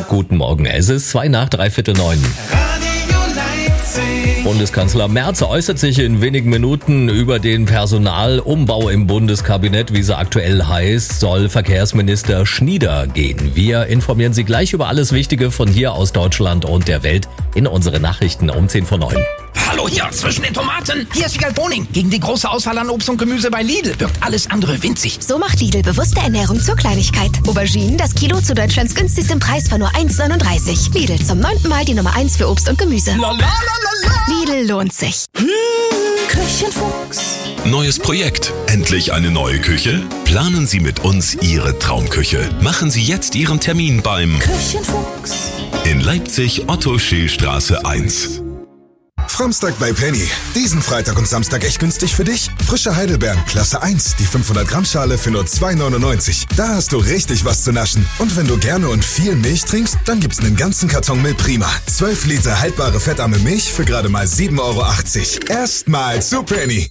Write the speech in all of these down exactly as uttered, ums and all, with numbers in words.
Guten Morgen, es ist zwei nach dreiviertel neun. Bundeskanzler Merz äußert sich in wenigen Minuten über den Personalumbau im Bundeskabinett. Wie sie aktuell heißt, soll Verkehrsminister Schnieder gehen. Wir informieren Sie gleich über alles Wichtige von hier aus Deutschland und der Welt in unsere Nachrichten um zehn vor neun. Hallo hier, zwischen den Tomaten. Hier ist Wiegald Boning. Gegen die große Auswahl an Obst und Gemüse bei Lidl wirkt alles andere winzig. So macht Lidl bewusste Ernährung zur Kleinigkeit. Auberginen, das Kilo zu Deutschlands günstigsten Preis von nur eins neununddreißig. Lidl, zum neunten Mal die Nummer eins für Obst und Gemüse. Lalalala. Lidl lohnt sich. Hm, Küchenfuchs. Neues Projekt. Endlich eine neue Küche? Planen Sie mit uns Ihre Traumküche. Machen Sie jetzt Ihren Termin beim Küchenfuchs. in Leipzig Otto-Scheel-Straße eins. Framstag bei Penny. Diesen Freitag und Samstag echt günstig für dich? Frische Heidelbeeren, Klasse eins, die fünfhundert Gramm Schale für nur zwei neunundneunzig. Da hast du richtig was zu naschen. Und wenn du gerne und viel Milch trinkst, dann gibt's einen ganzen Karton Milch Prima. zwölf Liter haltbare fettarme Milch für gerade mal sieben Euro achtzig. Erstmal zu Penny.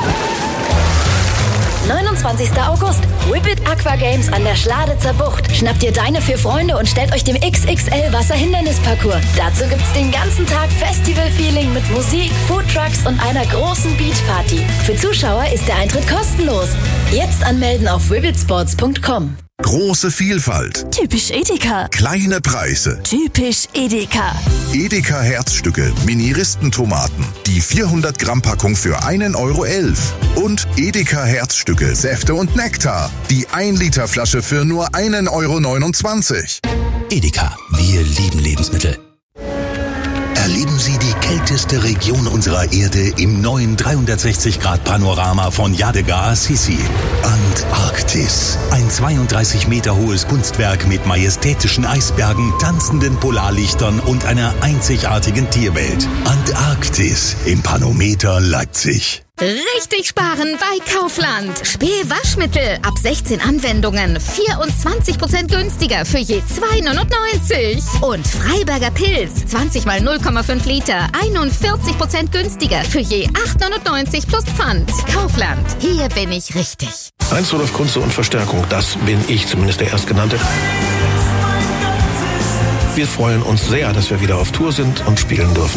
neunundzwanzigster August. Whippet Aqua Games an der Schladitzer Bucht. Schnappt ihr deine vier Freunde und stellt euch dem X X L Wasserhindernisparcours. Dazu gibt's den ganzen Tag Festival-Feeling mit Musik, Foodtrucks und einer großen Beachparty. Für Zuschauer ist der Eintritt kostenlos. Jetzt anmelden auf whippetsports punkt com. Große Vielfalt. Typisch Edeka. Kleine Preise. Typisch Edeka. Edeka Herzstücke, Mini-Ristentomaten. Die vierhundert Gramm Packung für einen Euro elf. Und Edeka Herzstücke, Säfte und Nektar. Die ein Liter Flasche für nur einen Euro neunundzwanzig. Edeka, wir lieben Lebensmittel. Erleben Sie die kälteste Region unserer Erde im neuen dreihundertsechzig Grad Panorama von Yadega Assisi. Antarktis. Ein zweiunddreißig Meter hohes Kunstwerk mit majestätischen Eisbergen, tanzenden Polarlichtern und einer einzigartigen Tierwelt. Antarktis im Panometer Leipzig. Richtig sparen bei Kaufland. Spee-Waschmittel ab sechzehn Anwendungen. vierundzwanzig Prozent günstiger für je zwei neunundneunzig. Und Freiberger Pilz. zwanzig mal null Komma fünf Liter. einundvierzig Prozent günstiger für je acht neunundneunzig plus Pfand. Kaufland. Hier bin ich richtig. Heinz Rudolf Kunze und Verstärkung. Das bin ich, zumindest der Erstgenannte. Wir freuen uns sehr, dass wir wieder auf Tour sind und spielen dürfen.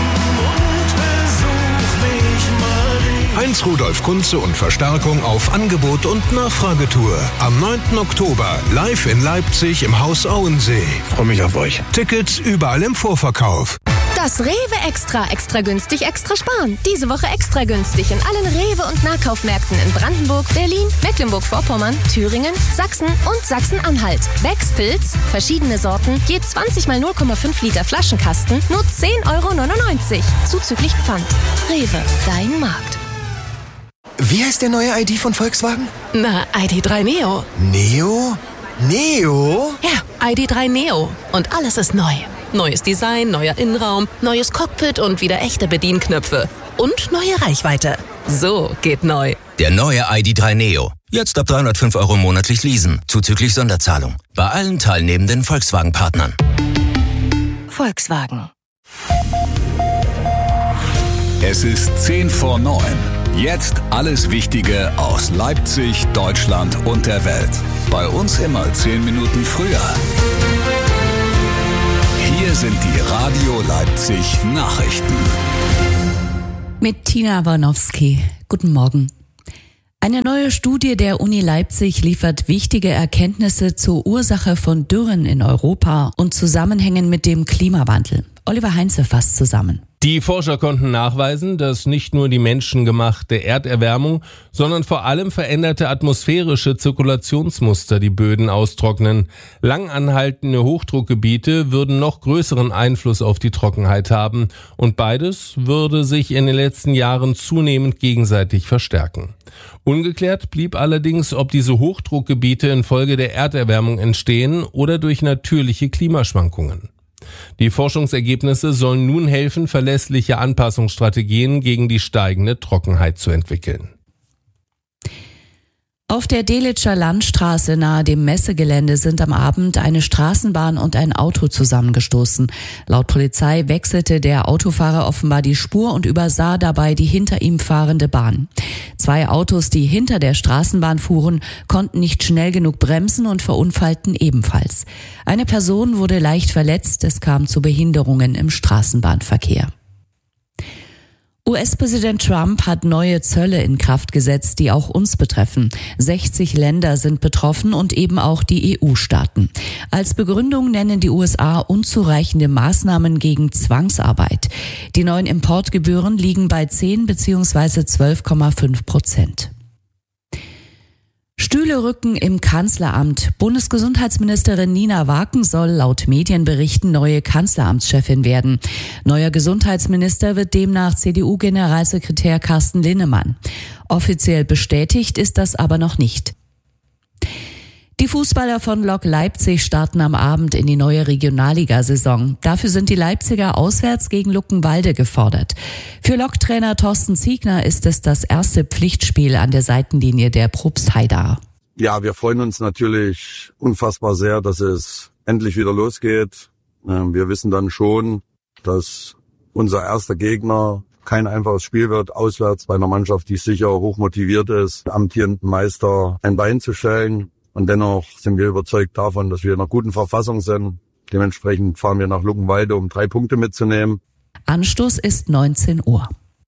Heinz Rudolf Kunze und Verstärkung auf Angebot und Nachfragetour. Am neunten Oktober live in Leipzig im Haus Auensee. Freue mich auf euch. Tickets überall im Vorverkauf. Das Rewe Extra, extra günstig, extra sparen. Diese Woche extra günstig in allen Rewe- und Nahkaufmärkten in Brandenburg, Berlin, Mecklenburg-Vorpommern, Thüringen, Sachsen und Sachsen-Anhalt. Becks Pilz, verschiedene Sorten, je zwanzig mal null Komma fünf Liter Flaschenkasten, nur zehn Euro neunundneunzig. Zuzüglich Pfand. Rewe, dein Markt. Wie heißt der neue I D von Volkswagen? Na, I D drei Neo. Neo? Neo? Ja, I D drei Neo. Und alles ist neu. Neues Design, neuer Innenraum, neues Cockpit und wieder echte Bedienknöpfe. Und neue Reichweite. So geht neu. Der neue I D drei Neo. Jetzt ab dreihundertfünf Euro monatlich leasen, zuzüglich Sonderzahlung. Bei allen teilnehmenden Volkswagen-Partnern. Volkswagen. Es ist zehn vor neun. Jetzt alles Wichtige aus Leipzig, Deutschland und der Welt. Bei uns immer zehn Minuten früher. Hier sind die Radio Leipzig Nachrichten. Mit Tina Warnowski. Guten Morgen. Eine neue Studie der Uni Leipzig liefert wichtige Erkenntnisse zur Ursache von Dürren in Europa und Zusammenhängen mit dem Klimawandel. Oliver Heinze fasst zusammen. Die Forscher konnten nachweisen, dass nicht nur die menschengemachte Erderwärmung, sondern vor allem veränderte atmosphärische Zirkulationsmuster die Böden austrocknen. Langanhaltende Hochdruckgebiete würden noch größeren Einfluss auf die Trockenheit haben und beides würde sich in den letzten Jahren zunehmend gegenseitig verstärken. Ungeklärt blieb allerdings, ob diese Hochdruckgebiete infolge der Erderwärmung entstehen oder durch natürliche Klimaschwankungen. Die Forschungsergebnisse sollen nun helfen, verlässliche Anpassungsstrategien gegen die steigende Trockenheit zu entwickeln. Auf der Delitscher Landstraße nahe dem Messegelände sind am Abend eine Straßenbahn und ein Auto zusammengestoßen. Laut Polizei wechselte der Autofahrer offenbar die Spur und übersah dabei die hinter ihm fahrende Bahn. Zwei Autos, die hinter der Straßenbahn fuhren, konnten nicht schnell genug bremsen und verunfallten ebenfalls. Eine Person wurde leicht verletzt, es kam zu Behinderungen im Straßenbahnverkehr. U S-Präsident Trump hat neue Zölle in Kraft gesetzt, die auch uns betreffen. sechzig Länder sind betroffen und eben auch die E U-Staaten. Als Begründung nennen die U S A unzureichende Maßnahmen gegen Zwangsarbeit. Die neuen Importgebühren liegen bei zehn bzw. zwölf Komma fünf Prozent. Stühle rücken im Kanzleramt. Bundesgesundheitsministerin Nina Waken soll laut Medienberichten neue Kanzleramtschefin werden. Neuer Gesundheitsminister wird demnach C D U-Generalsekretär Carsten Linnemann. Offiziell bestätigt ist das aber noch nicht. Die Fußballer von Lok Leipzig starten am Abend in die neue Regionalliga-Saison. Dafür sind die Leipziger auswärts gegen Luckenwalde gefordert. Für Lok-Trainer Thorsten Ziegner ist es das erste Pflichtspiel an der Seitenlinie der Probstheida. Ja, wir freuen uns natürlich unfassbar sehr, dass es endlich wieder losgeht. Wir wissen dann schon, dass unser erster Gegner kein einfaches Spiel wird, auswärts bei einer Mannschaft, die sicher hochmotiviert ist, amtierenden Meister ein Bein zu stellen. Und dennoch sind wir überzeugt davon, dass wir in einer guten Verfassung sind. Dementsprechend fahren wir nach Luckenwalde, um drei Punkte mitzunehmen. Anstoß ist neunzehn Uhr.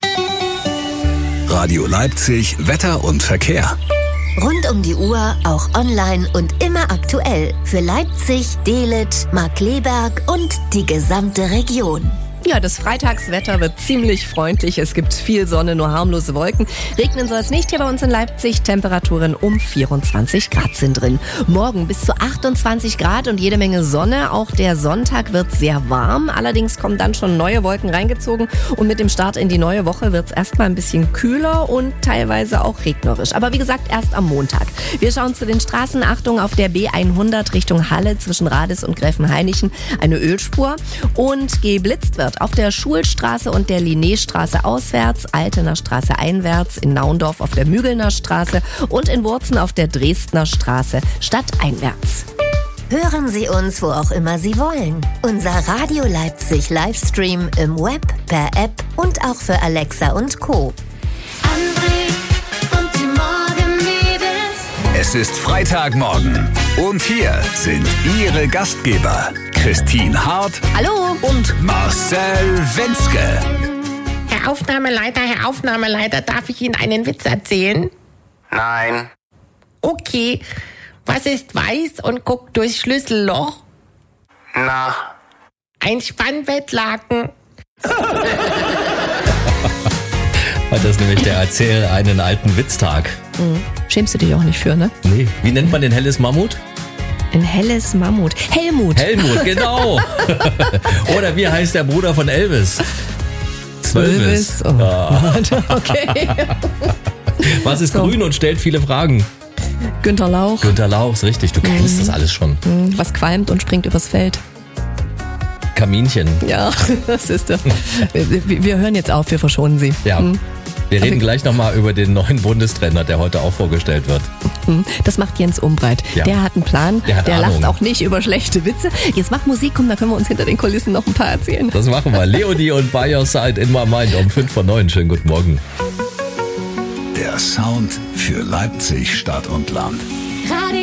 Radio Leipzig, Wetter und Verkehr. Rund um die Uhr, auch online und immer aktuell. Für Leipzig, Delitzsch, Markkleeberg und die gesamte Region. Ja, das Freitagswetter wird ziemlich freundlich. Es gibt viel Sonne, nur harmlose Wolken. Regnen soll es nicht hier bei uns in Leipzig. Temperaturen um vierundzwanzig Grad sind drin. Morgen bis zu achtundzwanzig Grad und jede Menge Sonne. Auch der Sonntag wird sehr warm. Allerdings kommen dann schon neue Wolken reingezogen. Und mit dem Start in die neue Woche wird es erstmal ein bisschen kühler und teilweise auch regnerisch. Aber wie gesagt, erst am Montag. Wir schauen zu den Straßen. Achtung, auf der B hundert Richtung Halle zwischen Radis und Gräfenhainichen eine Ölspur und geblitzt wird auf der Schulstraße und der Linnéstraße auswärts, Altener Straße einwärts, in Naundorf auf der Mügelner Straße und in Wurzen auf der Dresdner Straße stadteinwärts. Hören Sie uns, wo auch immer Sie wollen. Unser Radio Leipzig Livestream im Web, per App und auch für Alexa und Co. André und die Morgenmädels. Es ist Freitagmorgen und hier sind Ihre Gastgeber Christine Hart. Hallo. Und Marcel Wenske. Herr Aufnahmeleiter, Herr Aufnahmeleiter, darf ich Ihnen einen Witz erzählen? Nein. Okay. Was ist weiß und guckt durchs Schlüsselloch? Na. Ein Spannbettlaken. Das ist nämlich der Erzähl einen alten Witztag. Mhm. Schämst du dich auch nicht für, ne? Nee. Wie nennt man den helles Mammut? Ein helles Mammut. Helmut. Helmut, genau. Oder wie heißt der Bruder von Elvis? Zwölvis. Oh. Ja. Okay. Was ist so. grün und stellt viele Fragen? Günter Lauch. Günter Lauch, ist richtig. Du kennst mhm. das alles schon. Was qualmt und springt übers Feld? Kaminchen. Ja, das ist der. Wir, wir hören jetzt auf, wir verschonen Sie. Ja. Mhm. Wir reden gleich nochmal über den neuen Bundestrainer, der heute auch vorgestellt wird. Das macht Jens Umbreit. Ja. Der hat einen Plan, der, hat der Ahnung. lacht auch nicht über schlechte Witze. Jetzt mach Musik, komm, da können wir uns hinter den Kulissen noch ein paar erzählen. Das machen wir. Leonie und By Your Side in My Mind um fünf vor neun. Schönen guten Morgen. Der Sound für Leipzig, Stadt und Land.